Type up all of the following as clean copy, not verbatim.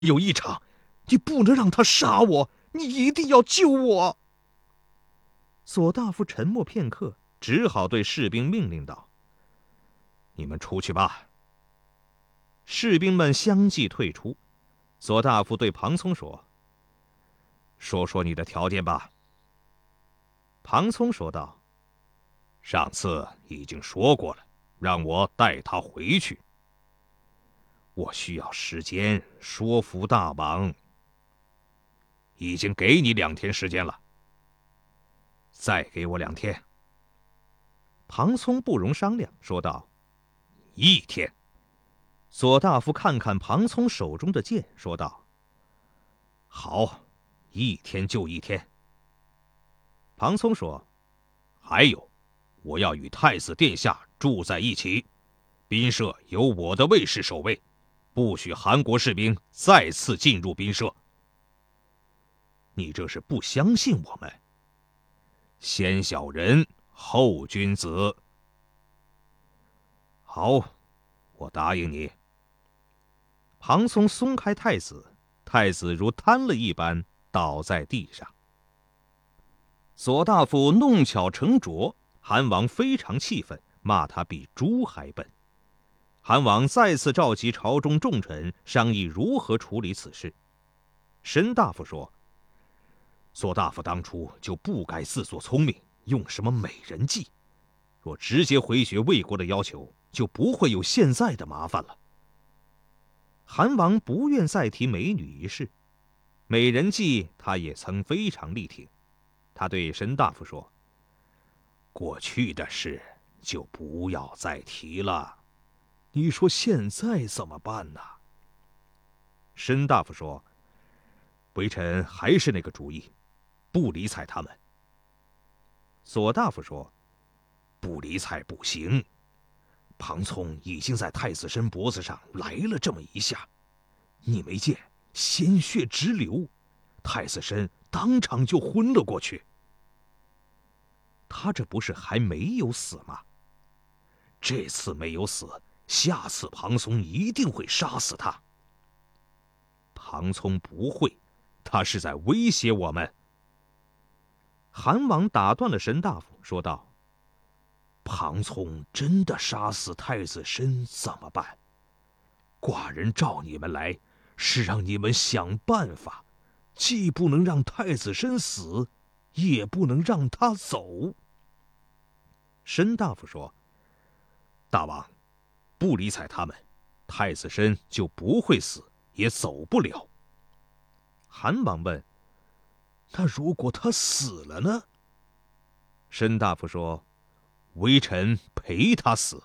有一场，你不能让他杀我，你一定要救我。 索大夫沉默片刻，只好对士兵命令道：“你们出去吧。”士兵们相继退出。索大夫对庞聪说：“说说你的条件吧。”庞聪说道：“上次已经说过了，让我带他回去。我需要时间说服大王。已经给你2天时间了，再给我2天。”庞聪不容商量，说道：“1天。”索大夫看看庞聪手中的剑，说道：“好，1天就1天。”庞聪说：“还有，我要与太子殿下住在一起，宾舍由我的卫士守卫，不许韩国士兵再次进入宾舍。”你这是不相信我们？先小人，后君子。好，我答应你。庞聪松开太子，太子如瘫了一般倒在地上。索大夫弄巧成拙，韩王非常气愤，骂他比猪还笨。韩王再次召集朝中重臣商议如何处理此事。申大夫说：“索大夫当初就不该自作聪明，用什么美人计。若直接回绝魏国的要求，就不会有现在的麻烦了。”韩王不愿再提美女一事，美人计他也曾非常力挺。他对申大夫说：“过去的事就不要再提了，你说现在怎么办呢？”申大夫说：“微臣还是那个主意，不理睬他们。”索大夫说：“不理睬不行，庞聪已经在太子申脖子上来了这么一下，你没见鲜血直流，太子申当场就昏了过去。他这不是还没有死吗？这次没有死，下次庞聪一定会杀死他。”庞聪不会，他是在威胁我们。韩王打断了申大夫，说道：“庞聪真的杀死太子申怎么办？寡人召你们来，是让你们想办法，既不能让太子申死，也不能让他走。”申大夫说：“大王，不理睬他们，太子申就不会死，也走不了。”韩王问：“那如果他死了呢？”申大夫说：“微臣陪他死。”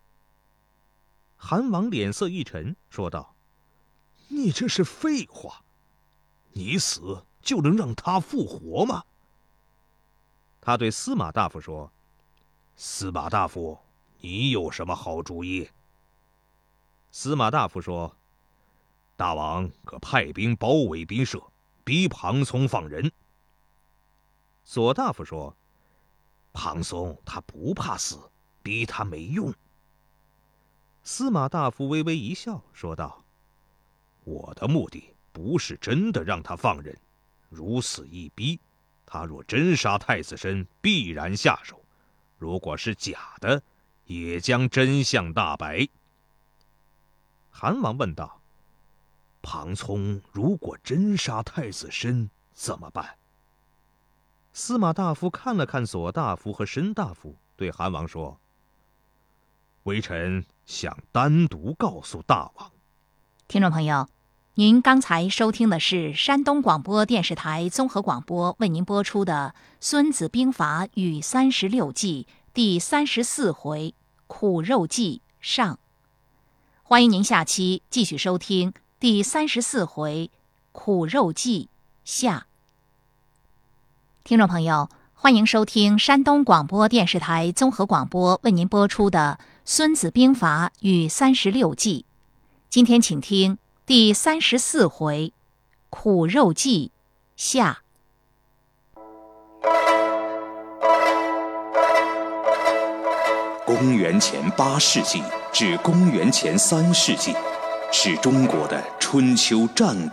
韩王脸色一沉，说道：“你这是废话，你死就能让他复活吗？”他对司马大夫说：“司马大夫，你有什么好主意？”司马大夫说：“大王可派兵包围宾舍，逼庞聪放人。”索大夫说：“庞聪他不怕死，逼他没用。”司马大夫微微一笑，说道：“我的目的不是真的让他放人，如此一逼，他若真杀太子申，必然下手；如果是假的，也将真相大白。”韩王问道：“庞聪如果真杀太子申怎么办？”司马大夫看了看索大夫和申大夫，对韩王说：“微臣想单独告诉大王。” 听众朋友，您刚才收听的是山东广播电视台综合广播为您播出的《孙子兵法·与36计》第34回苦肉计上。欢迎您下期继续收听第34回苦肉计下。听众朋友，欢迎收听山东广播电视台综合广播为您播出的《孙子兵法·与36计》。今天请听第34回苦肉计下。 公元前8世纪至公元前3世纪，是中国的春秋战